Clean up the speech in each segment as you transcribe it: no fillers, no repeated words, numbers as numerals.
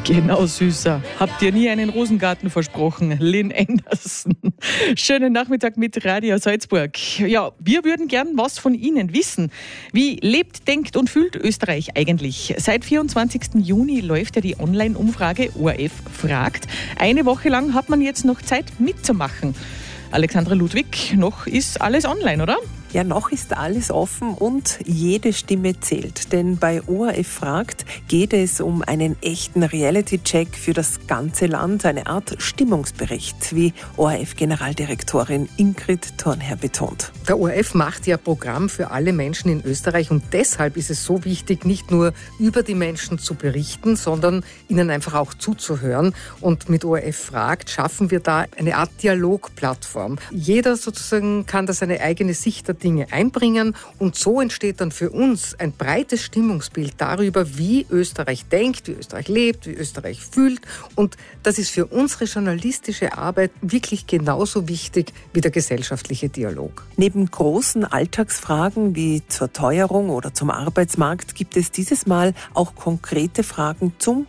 Genau, Süßer. Habt ihr nie einen Rosengarten versprochen? Lynn Anderson. Schönen Nachmittag mit Radio Salzburg. Ja, wir würden gern was von Ihnen wissen. Wie lebt, denkt und fühlt Österreich eigentlich? Seit 24. Juni läuft ja die Online-Umfrage ORF fragt. Eine Woche lang hat man jetzt noch Zeit mitzumachen. Alexandra Ludwig, noch ist alles online, oder? Ja, noch ist alles offen und jede Stimme zählt. Denn bei ORF fragt geht es um einen echten Reality-Check für das ganze Land, eine Art Stimmungsbericht, wie ORF-Generaldirektorin Ingrid Thornherr betont. Der ORF macht ja Programm für alle Menschen in Österreich und deshalb ist es so wichtig, nicht nur über die Menschen zu berichten, sondern ihnen einfach auch zuzuhören. Und mit ORF fragt schaffen wir da eine Art Dialogplattform. Jeder sozusagen kann da seine eigene Sicht der Dinge einbringen und so entsteht dann für uns ein breites Stimmungsbild darüber, wie Österreich denkt, wie Österreich lebt, wie Österreich fühlt und das ist für unsere journalistische Arbeit wirklich genauso wichtig wie der gesellschaftliche Dialog. Neben großen Alltagsfragen wie zur Teuerung oder zum Arbeitsmarkt gibt es dieses Mal auch konkrete Fragen zum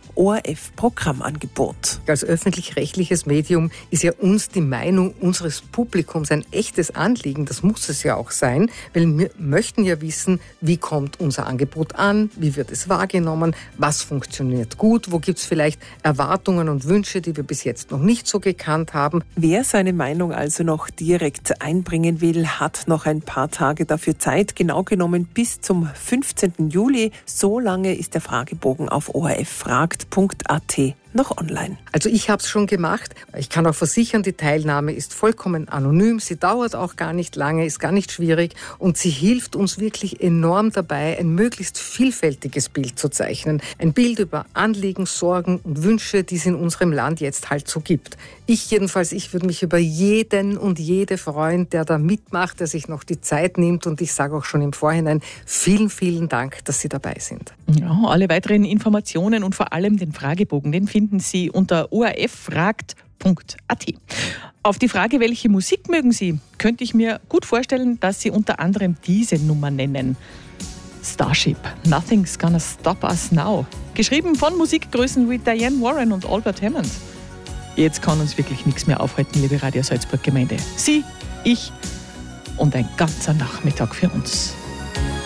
ORF-Programmangebot. Als öffentlich-rechtliches Medium ist ja uns die Meinung unseres Publikums ein echtes Anliegen, das muss es ja auch sein, weil wir möchten ja wissen, wie kommt unser Angebot an, wie wird es wahrgenommen, was funktioniert gut, wo gibt es vielleicht Erwartungen und Wünsche, die wir bis jetzt noch nicht so gekannt haben. Wer seine Meinung also noch direkt einbringen will, hat noch ein paar Tage dafür Zeit, genau genommen bis zum 15. Juli. So lange ist der Fragebogen auf orffragt.at noch online. Also ich habe es schon gemacht. Ich kann auch versichern, die Teilnahme ist vollkommen anonym. Sie dauert auch gar nicht lange, ist gar nicht schwierig und sie hilft uns wirklich enorm dabei, ein möglichst vielfältiges Bild zu zeichnen. Ein Bild über Anliegen, Sorgen und Wünsche, die es in unserem Land jetzt halt so gibt. Ich würde mich über jeden und jede freuen, der da mitmacht, der sich noch die Zeit nimmt und ich sage auch schon im Vorhinein vielen, vielen Dank, dass Sie dabei sind. Ja, alle weiteren Informationen und vor allem den Fragebogen, den finden Sie unter orffragt.at. Auf die Frage, welche Musik mögen Sie, könnte ich mir gut vorstellen, dass Sie unter anderem diese Nummer nennen. Starship, Nothing's Gonna Stop Us Now. Geschrieben von Musikgrößen wie Diane Warren und Albert Hammond. Jetzt kann uns wirklich nichts mehr aufhalten, liebe Radio Salzburg Gemeinde. Sie, ich und ein ganzer Nachmittag für uns.